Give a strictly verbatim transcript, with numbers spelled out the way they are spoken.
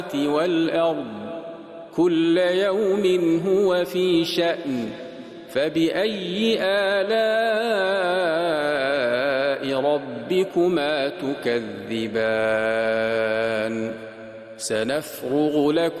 والأرض كل يوم هو في شأن فبأي آلاء ربكما تكذبان سنفرغ لكم